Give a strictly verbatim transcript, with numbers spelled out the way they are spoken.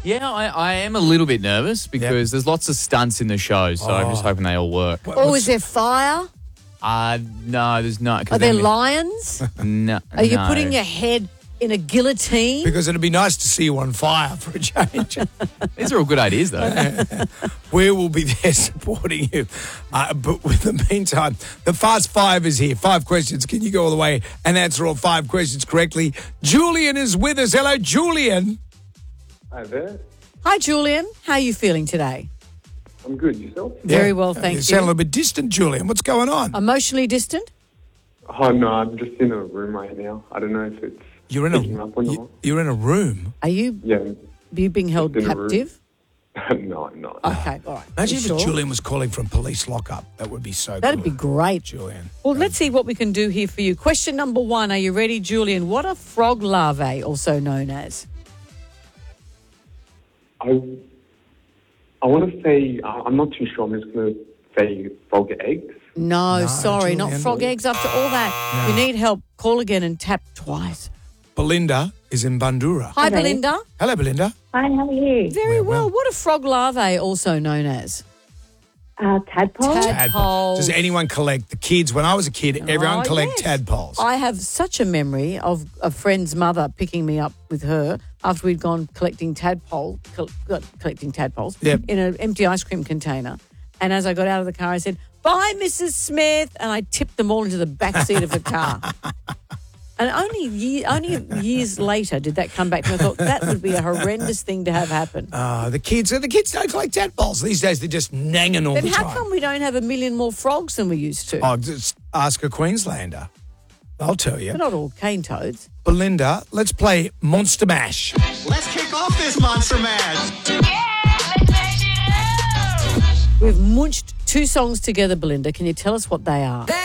Yeah, I, I am a little bit nervous because there's lots of stunts in the show, so I'm just hoping they all work. Oh, is there fire? Uh, no, there's not. 'cause Are there then- lions? No. Are you no. putting your head in a guillotine? Because it'd be nice to see you on fire for a change. These are all good ideas, though. We will be there supporting you. Uh, but in the meantime, the Fast Five is here. Five questions. Can you go all the way and answer all five questions correctly? Julian is with us. Hello, Julian. Hi there. Hi, Julian. How are you feeling today? I'm good. Yourself? Very well, thank you. you. sound a little bit distant, Julian. What's going on? Emotionally distant? Oh, no, I'm just in a room right now. I don't know if it's You're in picking up a or you, not. you're in a room. Are you, Yeah. are you being held in a room. captive? No, I'm not. Okay, all right. Imagine Are if you sure? Julian was calling from police lockup. That would be so That'd good. be great. Julian. Well, let's see what we can do here for you. Question number one. Are you ready, Julian? What are frog larvae also known as? I, I want to say, I- I'm not too sure. I'm just going to say frog eggs. No, No, sorry, not Julian. frog eggs. After all that, you need help. Call again and tap twice. Belinda is in Bandura. Hi, Okay. Belinda. Hello, Belinda. Hi, how are you? Very Well, well. well. What are frog larvae also known as? Uh, tadpole? Tad- Tadpole. Does Tadpoles. anyone collect the kids? When I was a kid, everyone Oh, collect yes. tadpoles. I have such a memory of a friend's mother picking me up with her after we'd gone collecting tadpole, col- got- collecting tadpoles Yep. in an empty ice cream container. And as I got out of the car, I said, "Bye, Missus Smith," and I tipped them all into the back seat of the car. And only year, only years later did that come back to me. I thought that would be a horrendous thing to have happen. Uh, the kids, the kids don't collect tadpoles these days. They're just nanging all Then the how time. come we don't have a million more frogs than we used to? Oh, just ask a Queenslander. I'll tell you. They're not all cane toads. Belinda, let's play Monster Mash. Let's kick off this Monster Mash. We've munched two songs together, Belinda. Can you tell us what they are?